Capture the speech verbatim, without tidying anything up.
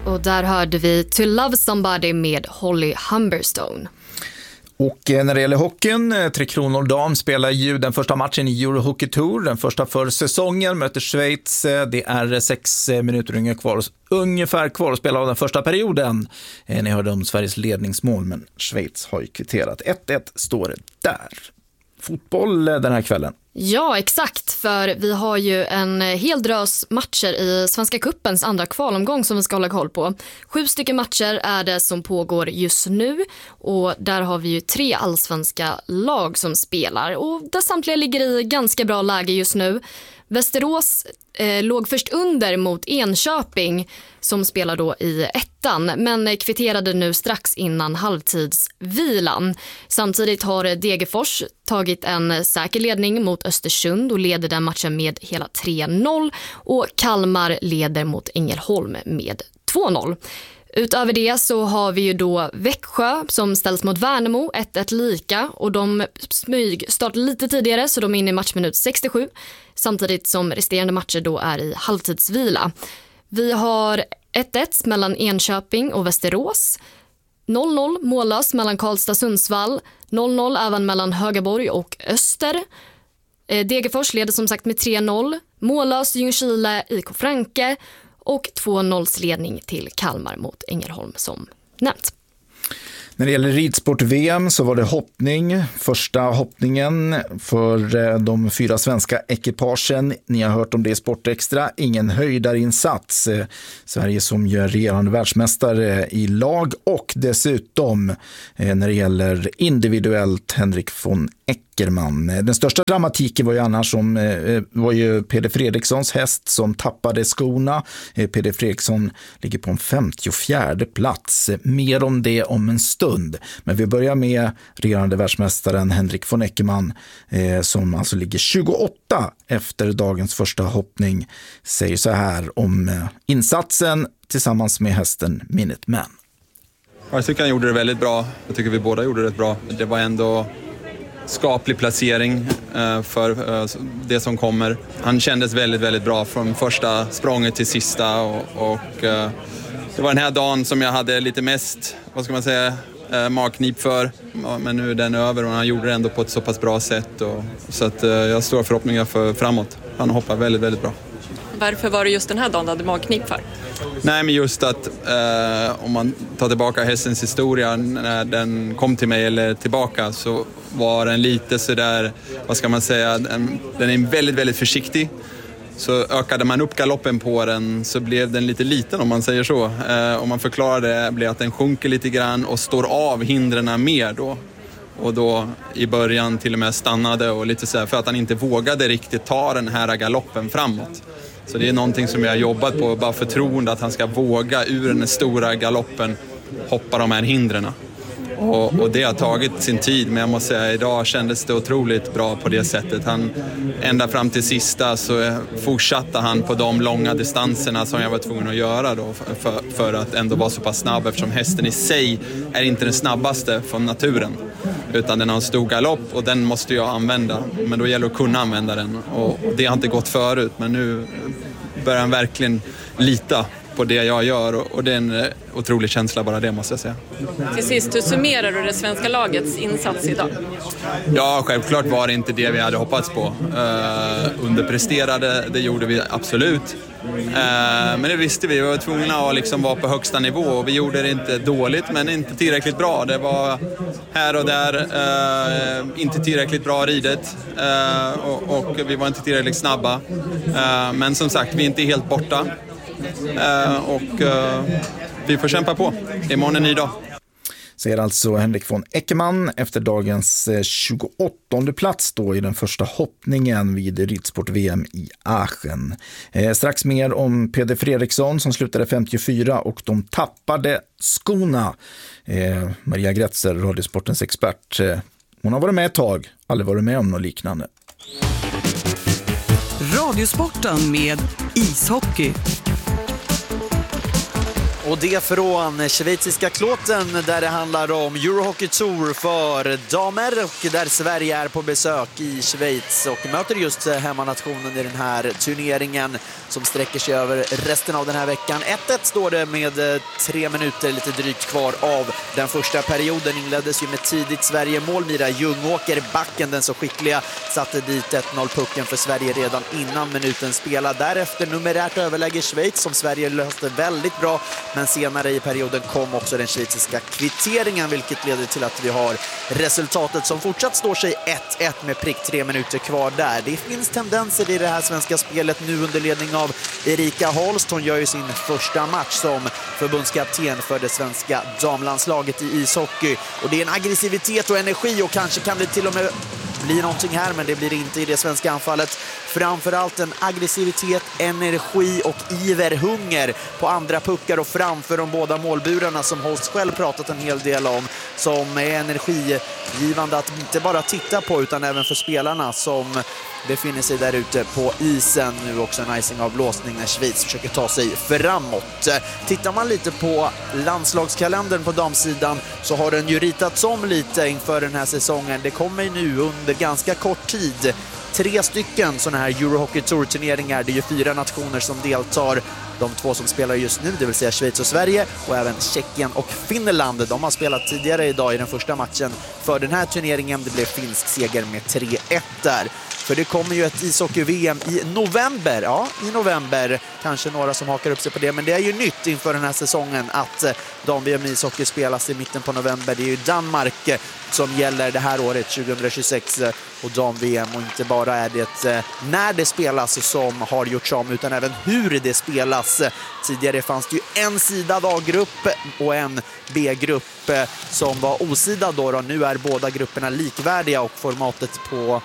Och där hörde vi To Love Somebody med Holly Humberstone. Och när det gäller hockeyn, Tre Kronor dam spelar ju den första matchen i Euro Hockey Tour, den första för säsongen, möter Schweiz. Det är sex minuter ungefär kvar, ungefär kvar att spela av den första perioden. Ni hörde om Sveriges ledningsmål, men Schweiz har ju kvitterat. ett ett står det där. Fotboll den här kvällen. Ja, exakt, för vi har ju en hel drös matcher i Svenska Cupens andra kvalomgång som vi ska hålla koll på. Sju stycken matcher är det som pågår just nu och där har vi ju tre allsvenska lag som spelar och där samtliga ligger i ganska bra läge just nu. Västerås eh, låg först under mot Enköping som spelar då i ettan men kvitterade nu strax innan halvtidsvilan. Samtidigt har Degerfors tagit en säker ledning mot Östersund och leder den matchen med hela tre noll och Kalmar leder mot Ängelholm med två noll. Utöver det så har vi ju då Växjö som ställs mot Värnamo, ett ett lika och de smyg startar lite tidigare så de är inne i matchminut sextiosju samtidigt som resterande matcher då är i halvtidsvila. Vi har ett ett mellan Enköping och Västerås, noll noll mållös mellan Karlstad och Sundsvall, noll noll även mellan Högaborg och Öster. Degerfors leder som sagt med tre noll, mållös Ljungskile I K Franke och två noll ledning till Kalmar mot Ängelholm som nämnt. När det gäller ridsport-V M så var det hoppning, första hoppningen för de fyra svenska ekipagen. Ni har hört om det i Sportextra, ingen höjdarinsats. Sverige som gör regerande världsmästare i lag och dessutom när det gäller individuellt Henrik von Eckermann. Den största dramatiken var ju annars som var ju Peder Fredrikssons häst som tappade skorna. Peder Fredriksson ligger på en femtiofjärde plats. Mer om det om en stund. Men vi börjar med regerande världsmästaren Henrik von Eckermann eh, som alltså ligger tjugoåtta efter dagens första hoppning. Säger så här om eh, insatsen tillsammans med hästen Minuteman. Jag tycker han gjorde det väldigt bra. Jag tycker vi båda gjorde det bra. Det var ändå skaplig placering eh, för eh, det som kommer. Han kändes väldigt, väldigt bra från första språnget till sista och, och eh, det var den här dagen som jag hade lite mest, vad ska man säga, eh, magknip för. Men nu är den över och han gjorde det ändå på ett så pass bra sätt. Och, så att, eh, jag har stora förhoppningar för framåt. Han hoppar väldigt, väldigt bra. Varför var det just den här dagen du hade magknip för? Nej, men just att eh, om man tar tillbaka hästens historia när den kom till mig eller tillbaka så var den lite sådär, vad ska man säga, den, den är väldigt, väldigt försiktig. Så ökade man upp galoppen på den så blev den lite liten om man säger så. Eh, om man förklarar det blir att den sjunker lite grann och står av hindrena mer då. Och då i början till och med stannade och lite så här, för att han inte vågade riktigt ta den här galoppen framåt. Så det är någonting som jag har jobbat på, bara förtroende att han ska våga ur den stora galoppen hoppa de här hindrena. Och, och det har tagit sin tid, men jag måste säga idag kändes det otroligt bra på det sättet. Han, ända fram till sista så fortsatte han på de långa distanserna som jag var tvungen att göra då för, för att ändå vara så pass snabb, eftersom hästen i sig är inte den snabbaste från naturen. Utan den har en stor galopp och den måste jag använda. Men då gäller det att kunna använda den. Och det har inte gått förut, men nu börjar han verkligen lita på det jag gör. Och det är en otrolig känsla bara det, måste jag säga. Till sist, hur summerar du det svenska lagets insats idag? Ja, självklart var det inte det vi hade hoppats på. Uh, underpresterade, det gjorde vi absolut. Uh, men det visste vi, vi var tvungna att liksom vara på högsta nivå. Och vi gjorde det inte dåligt, men inte tillräckligt bra. Det var här och där, uh, inte tillräckligt bra ridet. Uh, och, och vi var inte tillräckligt snabba. Uh, men som sagt, vi är inte helt borta. Uh, och uh, vi får kämpa på. Imorgon är en ny dag. Säger alltså Henrik von Eckermann efter dagens tjugoåttonde plats då i den första hoppningen vid ridsport-V M i Aachen. Eh, strax mer om Peder Fredriksson som slutade femtiofyra och de tappade skorna. Eh, Maria Gretzer, Radiosportens expert. Eh, hon har varit med ett tag, aldrig varit med om något liknande. Radiosporten med ishockey. Och det från schweiziska Kloten där det handlar om Eurohockey Tour för damer och där Sverige är på besök i Schweiz och möter just hemmanationen i den här turneringen som sträcker sig över resten av den här veckan. ett ett står det med tre minuter lite drygt kvar av den första perioden. Inleddes ju med tidigt Sverige-mål. Mira Ljungåker, backen, den så skickliga, satte dit ett noll-pucken för Sverige redan innan minuten spelade. Därefter numerärt överläge Schweiz som Sverige löste väldigt bra. Men senare i perioden kom också den schweiziska kvitteringen vilket leder till att vi har resultatet som fortsatt står sig ett ett med prick tre minuter kvar där. Det finns tendenser i det här svenska spelet nu under ledning av Erika Holst. Hon gör ju sin första match som förbundskapten för det svenska damlandslaget i ishockey. Och det är en aggressivitet och energi och kanske kan det till och med bli någonting här, men det blir inte i det svenska anfallet. Framförallt en aggressivitet, energi och iverhunger på andra puckar och framför de båda målburarna som Holst själv pratat en hel del om, som är energigivande att inte bara titta på utan även för spelarna som befinner sig där ute på isen. Nu också en icing av blåsning när Schweiz försöker ta sig framåt. Tittar man lite på landslagskalendern på damsidan så har den ju ritats om lite inför den här säsongen. Det kommer nu under ganska kort tid tre stycken sådana här Eurohockey Tour-turneringar. Det är ju fyra nationer som deltar. De två som spelar just nu, det vill säga Schweiz och Sverige, och även Tjeckien och Finland. De har spelat tidigare idag i den första matchen för den här turneringen. Det blev finsk seger med tre ett där. För det kommer ju ett ishockey-V M i november. Ja, i november. Kanske några som hakar upp sig på det. Men det är ju nytt inför den här säsongen att dam-V M i ishockey spelas i mitten på november. Det är ju Danmark som gäller det här året, tjugohundratjugosex, och dam-V M. Och inte bara är det när det spelas som har gjorts om, utan även hur det spelas. Tidigare fanns det ju en sidad A-grupp och en B-grupp som var osidad då, då. Nu är båda grupperna likvärdiga och formatet på